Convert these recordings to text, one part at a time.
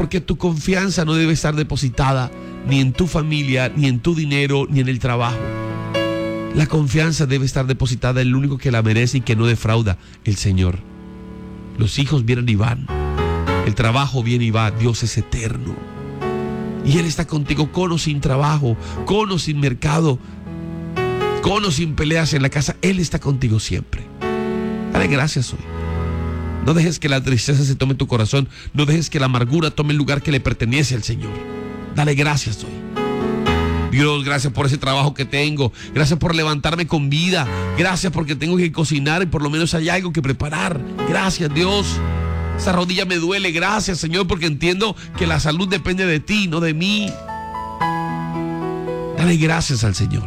Porque tu confianza no debe estar depositada ni en tu familia, ni en tu dinero, ni en el trabajo. La confianza debe estar depositada en el único que la merece y que no defrauda, el Señor. Los hijos vienen y van, el trabajo viene y va, Dios es eterno. Y Él está contigo con o sin trabajo, con o sin mercado, con o sin peleas en la casa. Él está contigo siempre. Dale gracias hoy. No dejes que la tristeza se tome tu corazón. No dejes que la amargura tome el lugar que le pertenece al Señor. Dale gracias hoy. Dios, gracias por ese trabajo que tengo. Gracias por levantarme con vida. Gracias porque tengo que cocinar y por lo menos hay algo que preparar. Gracias, Dios. Esa rodilla me duele. Gracias, Señor, porque entiendo que la salud depende de ti, no de mí. Dale gracias al Señor.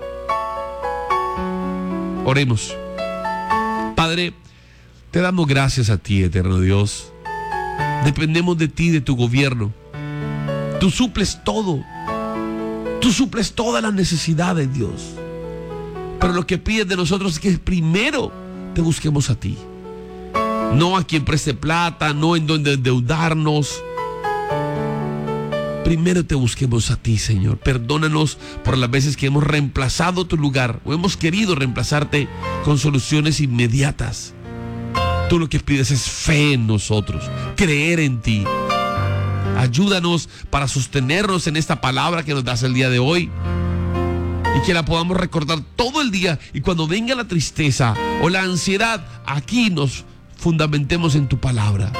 Oremos. Padre, te damos gracias a ti, eterno Dios. Dependemos de ti, de tu gobierno. Tú suples todo. Tú suples todas las necesidades, Dios. Pero lo que pides de nosotros es que primero te busquemos a ti. No a quien preste plata, no en donde endeudarnos. Primero te busquemos a ti, Señor. Perdónanos por las veces que hemos reemplazado tu lugar o hemos querido reemplazarte con soluciones inmediatas. Tú lo que pides es fe en nosotros, creer en ti. Ayúdanos para sostenernos en esta palabra que nos das el día de hoy y que la podamos recordar todo el día, y cuando venga la tristeza o la ansiedad, aquí nos fundamentemos en tu palabra.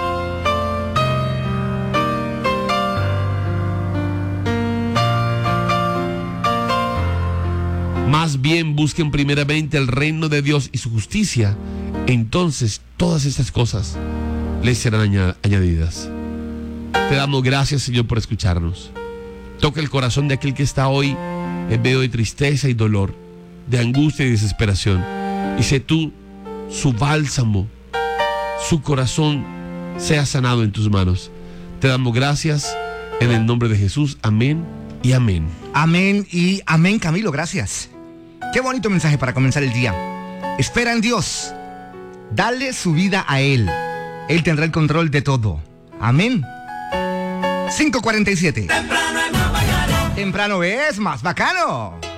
Más bien busquen primeramente el reino de Dios y su justicia, entonces todas estas cosas les serán añadidas. Te damos gracias, Señor, por escucharnos. Toca el corazón de aquel que está hoy en medio de tristeza y dolor, de angustia y desesperación, y sé tú su bálsamo, su corazón sea sanado en tus manos. Te damos gracias en el nombre de Jesús. Amén y amén. Amén y amén, Camilo, gracias. Qué bonito mensaje para comenzar el día. Espera en Dios. Dale su vida a Él. Él tendrá el control de todo. Amén. 5:47. Temprano es más bacano.